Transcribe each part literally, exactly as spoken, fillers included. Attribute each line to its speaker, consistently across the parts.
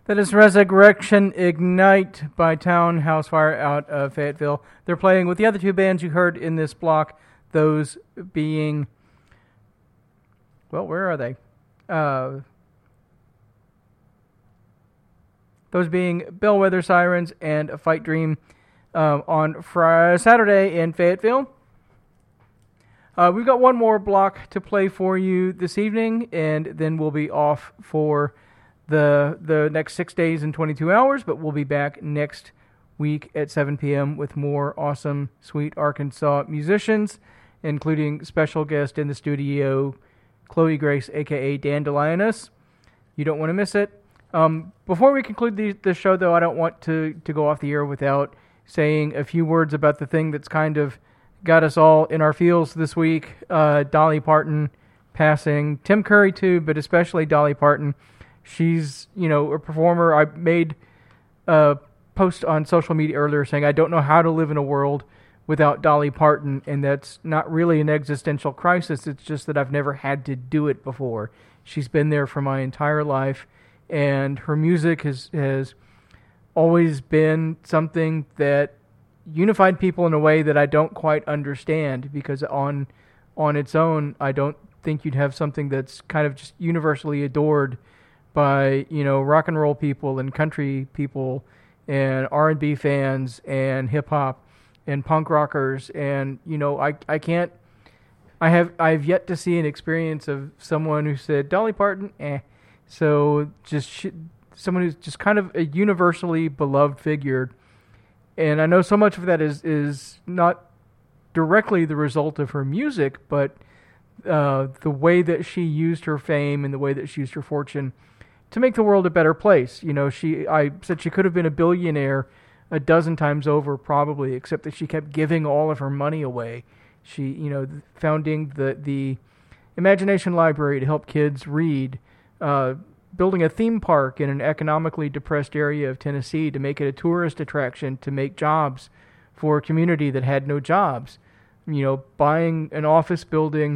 Speaker 1: That is Resurrection Ignite by Townhouse Fire out of Fayetteville. They're playing with the other two bands you heard in this block, those being, well, where are they? Uh, those being Bellwether Sirens and Fight Dream um, on Friday, Saturday in Fayetteville. Uh, we've got one more block to play for you this evening, and then we'll be off for the the next six days and twenty-two hours, but we'll be back next week at seven p.m. with more awesome, sweet Arkansas musicians, including special guest in the studio, Chloe Grace, a k a. Dandelionus. You don't want to miss it. Um, before we conclude the, the show, though, I don't want to, to go off the air without saying a few words about the thing that's kind of got us all in our feels this week. Uh, Dolly Parton passing. Tim Curry, too, but especially Dolly Parton. She's, you know, a performer. I made a post on social media earlier saying I don't know how to live in a world without Dolly Parton, and that's not really an existential crisis. It's just that I've never had to do it before. She's been there for my entire life, and her music has, has always been something that unified people in a way that I don't quite understand, because on on its own, I don't think you'd have something that's kind of just universally adored by, you know, rock and roll people and country people and R and B fans and hip hop and punk rockers. And, you know, I I can't, I have, I've yet to see an experience of someone who said, Dolly Parton, eh. So just sh- someone who's just kind of a universally beloved figure. And I know so much of that is, is not directly the result of her music, but uh, the way that she used her fame and the way that she used her fortune to make the world a better place. You know, she I said she could have been a billionaire a dozen times over probably, except that she kept giving all of her money away. She, you know, founding the, the Imagination Library to help kids read, uh, building a theme park in an economically depressed area of Tennessee to make it a tourist attraction, to make jobs for a community that had no jobs. You know, buying an office building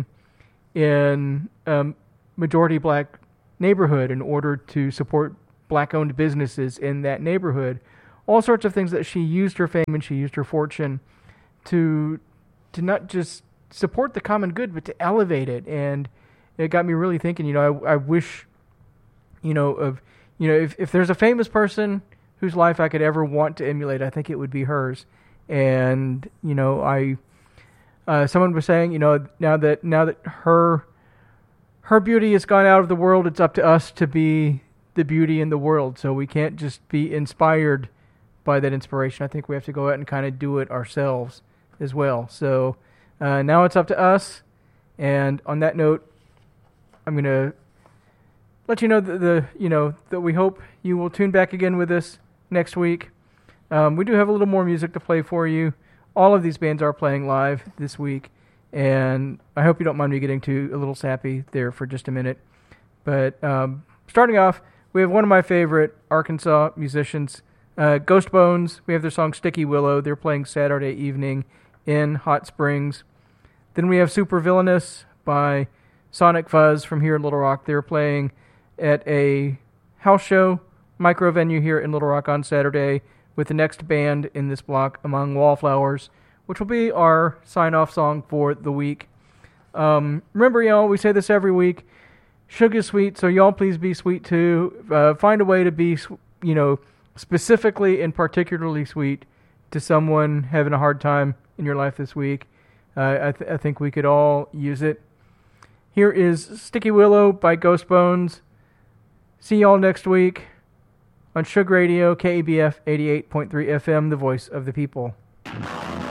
Speaker 1: in a majority black neighborhood in order to support black-owned businesses in that neighborhood. All sorts of things that she used her fame and she used her fortune to to not just support the common good, but to elevate it. And it got me really thinking, you know, I, I wish, you know, of, you know, if, if there's a famous person whose life I could ever want to emulate, I think it would be hers. And, you know, I, uh, someone was saying, you know, now that, now that her, her beauty has gone out of the world, it's up to us to be the beauty in the world. So we can't just be inspired by that inspiration. I think we have to go out and kind of do it ourselves as well. So uh, now it's up to us. And on that note, I'm going to let you know that the you know that we hope you will tune back again with us next week. Um, we do have a little more music to play for you. All of these bands are playing live this week, and I hope you don't mind me getting too a little sappy there for just a minute. But um, starting off, we have one of my favorite Arkansas musicians, uh, Ghost Bones. We have their song Sticky Willow. They're playing Saturday evening in Hot Springs. Then we have Super Villainous by Sonic Fuzz from here in Little Rock. They're playing at a house show, micro venue here in Little Rock on Saturday with the next band in this block, Among Wallflowers, which will be our sign-off song for the week. Um, remember, y'all, we say this every week, sugar's sweet, so y'all please be sweet too. Uh, find a way to be, you know, specifically and particularly sweet to someone having a hard time in your life this week. Uh, I, th- I think we could all use it. Here is Sticky Willow by Ghost Bones. See y'all next week on Sugar Radio, K E B F eighty-eight point three F M, the voice of the people.